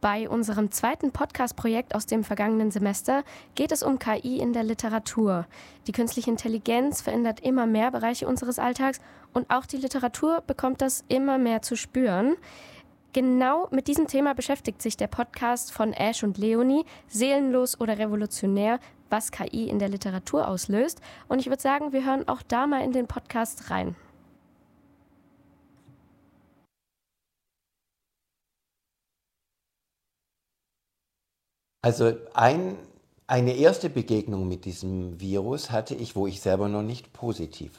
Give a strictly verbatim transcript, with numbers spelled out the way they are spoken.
Bei unserem zweiten Podcast-Projekt aus dem vergangenen Semester geht es um K I in der Literatur. Die künstliche Intelligenz verändert immer mehr Bereiche unseres Alltags und auch die Literatur bekommt das immer mehr zu spüren. Genau mit diesem Thema beschäftigt sich der Podcast von Ash und Leonie, Seelenlos oder Revolutionär, was K I in der Literatur auslöst. Und ich würde sagen, wir hören auch da mal in den Podcast rein. Also ein, eine erste Begegnung mit diesem Virus hatte ich, wo ich selber noch nicht positiv